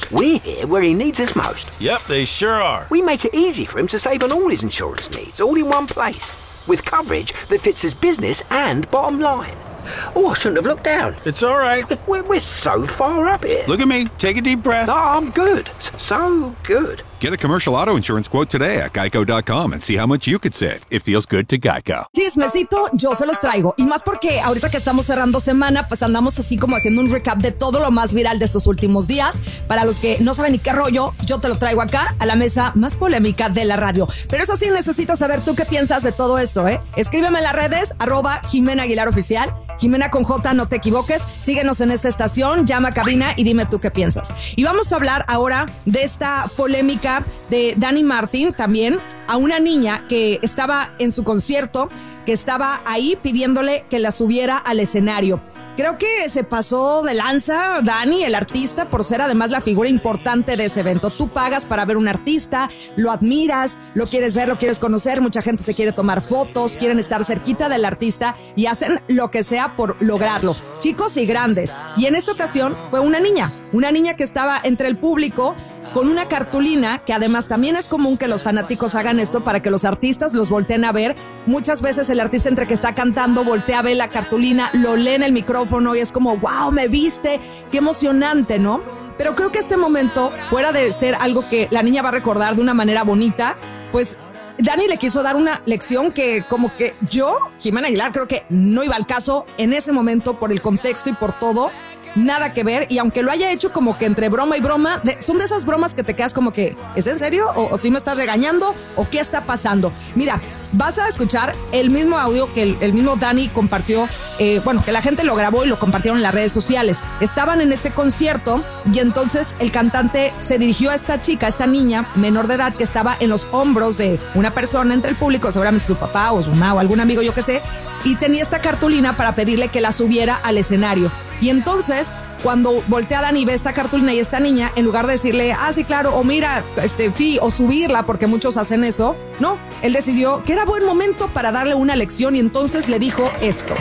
We're here where he needs us most. Yep, they sure are. We make it easy for him to save on all his insurance needs, all in one place, with coverage that fits his business and bottom line. Oh, I shouldn't have looked down. It's all right. We're so far up here. Look at me. Take a deep breath. Oh, I'm good. So good. Get a commercial auto insurance quote today at Geico.com and see how much you could save. It feels good to Geico. Chismecito, yo se los traigo. Y más porque ahorita que estamos cerrando semana, pues andamos así como haciendo un recap de todo lo más viral de estos últimos días. Para los que no saben ni qué rollo, yo te lo traigo acá a la mesa más polémica de la radio. Pero eso sí, necesito saber tú qué piensas de todo esto, ¿eh? Escríbeme en las redes, @Jimena Aguilar Oficial. Jimena con J, no te equivoques. Síguenos en esta estación, llama a cabina y dime tú qué piensas. Y vamos a hablar ahora de esta polémica de Dani Martín también, a una niña que estaba en su concierto, que estaba ahí pidiéndole que la subiera al escenario. Creo que se pasó de lanza Dani, el artista, por ser además la figura importante de ese evento. Tú pagas para ver un artista, lo admiras, lo quieres ver, lo quieres conocer, mucha gente se quiere tomar fotos, quieren estar cerquita del artista y hacen lo que sea por lograrlo, chicos y grandes. Y en esta ocasión fue una niña que estaba entre el público con una cartulina, que además también es común que los fanáticos hagan esto para que los artistas los volteen a ver. Muchas veces el artista entre que está cantando voltea a ver la cartulina, lo lee en el micrófono y es como, wow, me viste, qué emocionante, ¿no? Pero creo que este momento, fuera de ser algo que la niña va a recordar de una manera bonita, pues Dani le quiso dar una lección que como que yo, Jimena Aguilar, creo que no iba al caso en ese momento por el contexto y por todo. Nada que ver, y aunque lo haya hecho como que entre broma y broma, son de esas bromas que te quedas como que, ¿es en serio? ¿O si me estás regañando? ¿O qué está pasando? Mira, vas a escuchar el mismo audio que el mismo Dani compartió, que la gente lo grabó y lo compartieron en las redes sociales. Estaban en este concierto y entonces el cantante se dirigió a esta chica, esta niña menor de edad que estaba en los hombros de una persona entre el público, seguramente su papá o su mamá o algún amigo, yo qué sé, y tenía esta cartulina para pedirle que la subiera al escenario. Y entonces, cuando voltea Dani y ve esta cartulina y esta niña, en lugar de decirle, sí, claro, o mira, sí, o subirla, porque muchos hacen eso, no, él decidió que era buen momento para darle una lección y entonces le dijo esto.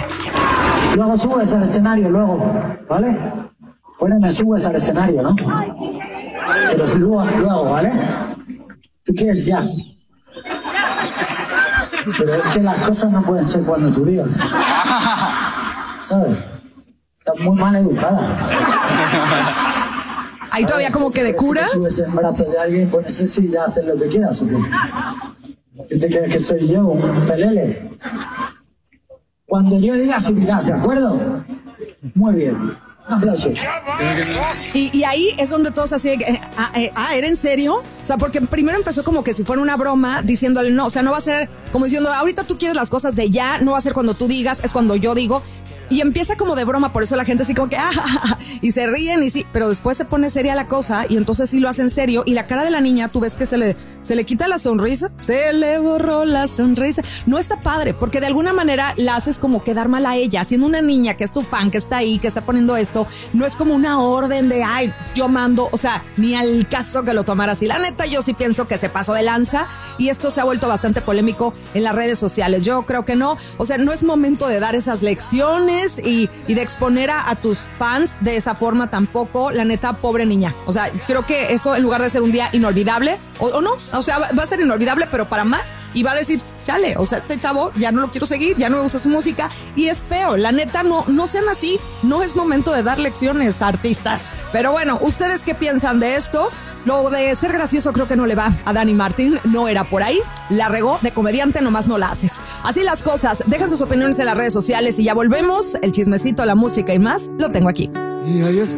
Luego subes al escenario, ¿vale? Me subes al escenario, ¿no? Pero luego, ¿vale? ¿Tú quieres ya? Pero es que las cosas no pueden ser cuando tú digas. ¿Sabes? Estás muy mal educada. Ahí todavía como que de cura. Te subes en brazos de alguien, pones eso y ya haces lo que quieras, ¿o qué? ¿Qué te crees que soy yo, un pelele? Cuando yo diga subirás, ¿de acuerdo? Muy bien. Un aplauso. Y ahí es donde todos así, ¿era en serio? O sea, porque primero empezó como que si fuera una broma, diciéndole no, o sea, no va a ser como diciendo, ahorita tú quieres las cosas de ya, no va a ser cuando tú digas, es cuando yo digo. Y empieza como de broma, por eso la gente así como que y se ríen y sí, pero después se pone seria la cosa y entonces sí lo hace en serio y la cara de la niña, tú ves que se le quita la sonrisa, se le borró la sonrisa. No está padre, porque de alguna manera la haces como quedar mal a ella, siendo una niña que es tu fan, que está ahí, que está poniendo esto, no es como una orden de, yo mando, o sea, ni al caso que lo tomara así. La neta, yo sí pienso que se pasó de lanza y esto se ha vuelto bastante polémico en las redes sociales. Yo creo que no, o sea, no es momento de dar esas lecciones y de exponer a tus fans de esa forma tampoco. La neta, pobre niña. O sea, creo que eso, en lugar de ser un día inolvidable, o no, o sea, va a ser inolvidable, pero para más, y va a decir, chale, o sea, este chavo ya no lo quiero seguir, ya no me gusta su música, y es feo. La neta, no sean así, no es momento de dar lecciones a artistas. Pero bueno, ¿ustedes qué piensan de esto? Lo de ser gracioso creo que no le va a Dani Martín, no era por ahí, la regó, de comediante nomás no la haces. Así las cosas, dejen sus opiniones en las redes sociales y ya volvemos. El chismecito, la música y más, lo tengo aquí. Y ahí está.